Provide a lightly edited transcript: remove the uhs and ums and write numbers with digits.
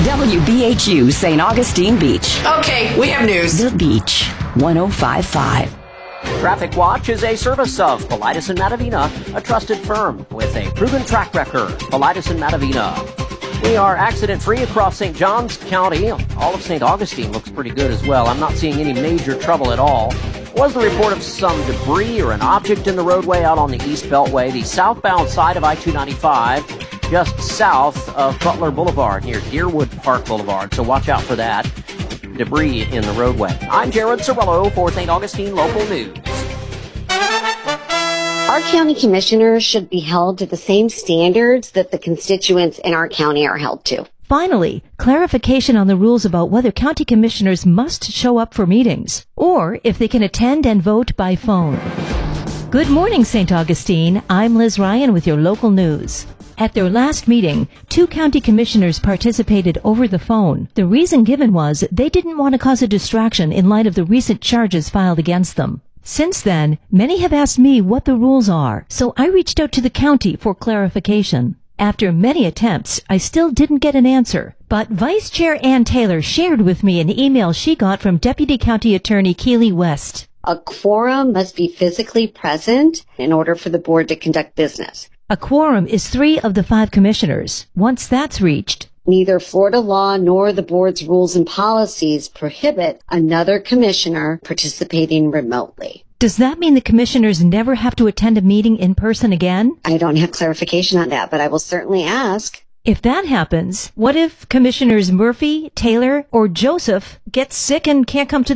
WBHU St. Augustine Beach. Okay, we have news. The Beach, 105.5. Traffic Watch is a service of Paulides and Matavina, a trusted firm with a proven track record. Paulides and Matavina. We are accident-free across St. Johns County. All of St. Augustine looks pretty good as well. I'm not seeing any major trouble at all. Was the report of some debris or an object in the roadway out on the East Beltway, the southbound side of I-295, just south of Butler Boulevard near Deerwood Park Boulevard. So watch out for that debris in the roadway. I'm Jared Cirillo for St. Augustine Local News. Our county commissioners should be held to the same standards that the constituents in our county are held to. Finally, clarification on the rules about whether county commissioners must show up for meetings, or if they can attend and vote by phone. Good morning, St. Augustine. I'm Liz Ryan with your local news. At their last meeting, 2 county commissioners participated over the phone. The reason given was they didn't want to cause a distraction in light of the recent charges filed against them. Since then, many have asked me what the rules are, so I reached out to the county for clarification. After many attempts, I still didn't get an answer. But Vice Chair Ann Taylor shared with me an email she got from Deputy County Attorney Keely West. A quorum must be physically present in order for the board to conduct business. A quorum is 3 of the 5 commissioners. Once that's reached, neither Florida law nor the board's rules and policies prohibit another commissioner participating remotely. Does that mean the commissioners never have to attend a meeting in person again? I don't have clarification on that, but I will certainly ask. If that happens, what if Commissioners Murphy, Taylor, or Joseph get sick and can't come to